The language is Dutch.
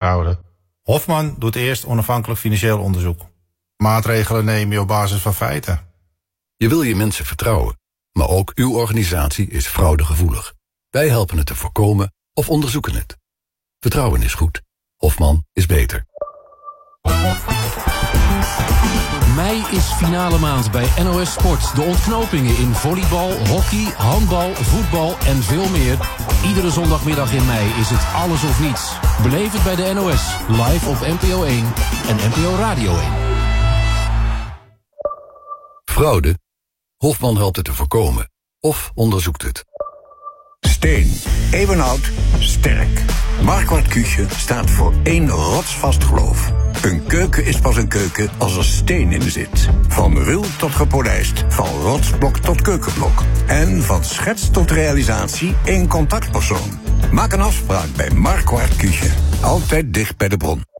houden. Hofman doet eerst onafhankelijk financieel onderzoek. Maatregelen neem je op basis van feiten. Je wil je mensen vertrouwen, maar ook uw organisatie is fraudegevoelig. Wij helpen het te voorkomen of onderzoeken het. Vertrouwen is goed. Hofman is beter. Mei is finale maand bij NOS Sport. De ontknopingen in volleybal, hockey, handbal, voetbal en veel meer. Iedere zondagmiddag in mei is het alles of niets. Beleef het bij de NOS, live op NPO 1 en NPO Radio 1. Fraude? Hofman helpt het te voorkomen of onderzoekt het. Steen. Eeuwenoud. Sterk. Marquardt Küche staat voor één rotsvast geloof. Een keuken is pas een keuken als er steen in zit. Van ruw tot gepolijst. Van rotsblok tot keukenblok. En van schets tot realisatie één contactpersoon. Maak een afspraak bij Marquardt Küche. Altijd dicht bij de bron.